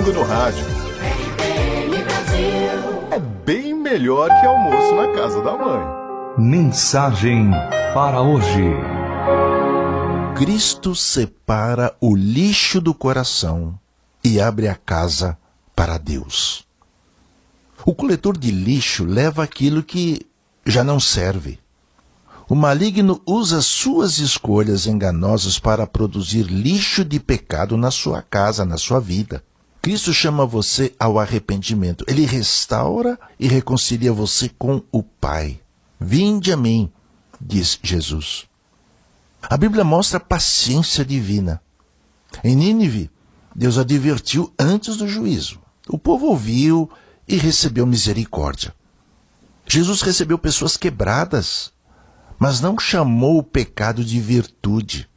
ouvindo no rádio. É bem melhor que almoço na casa da mãe. Mensagem para hoje. Cristo separa o lixo do coração e abre a casa para Deus. O coletor de lixo leva aquilo que já não serve. O maligno usa suas escolhas enganosas para produzir lixo de pecado na sua casa, na sua vida. Cristo chama você ao arrependimento. Ele restaura e reconcilia você com o Pai. Vinde a mim, diz Jesus. A Bíblia mostra a paciência divina. Em Nínive, Deus advertiu antes do juízo. O povo ouviu e recebeu misericórdia. Jesus recebeu pessoas quebradas, mas não chamou o pecado de virtude.